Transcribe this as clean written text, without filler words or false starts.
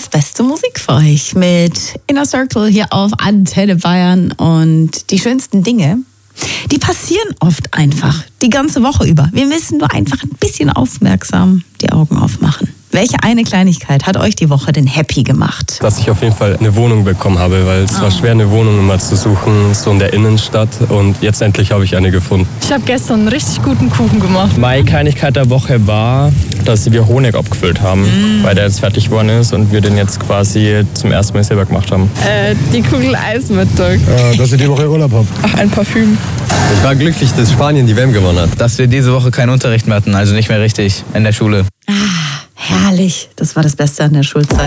das beste Musik für euch mit Inner Circle hier auf Antenne Bayern. Und die schönsten Dinge, die passieren oft einfach die ganze Woche über. Wir müssen nur einfach ein bisschen aufmerksam die Augen aufmachen. Welche eine Kleinigkeit hat euch die Woche denn happy gemacht? Dass ich auf jeden Fall eine Wohnung bekommen habe, weil es war schwer, eine Wohnung immer zu suchen, so in der Innenstadt. Und jetzt endlich habe ich eine gefunden. Ich habe gestern einen richtig guten Kuchen gemacht. Meine Kleinigkeit der Woche war, dass wir Honig abgefüllt haben, weil der jetzt fertig geworden ist und wir den jetzt quasi zum ersten Mal selber gemacht haben. Die Kugel Eismittag. Dass ich die Woche Urlaub habe. Ach, ein Parfüm. Ich war glücklich, dass Spanien die WM gewonnen hat. Dass wir diese Woche keinen Unterricht mehr hatten, also nicht mehr richtig in der Schule. Herrlich, das war das Beste an der Schulzeit.